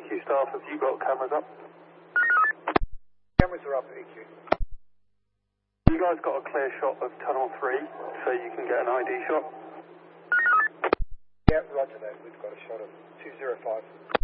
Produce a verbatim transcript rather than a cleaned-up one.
Q staff, have you got cameras up? Cameras are up at E Q. You guys got a clear shot of tunnel three, so you can get an I D shot? Yeah, roger that. We've got a shot of two zero five.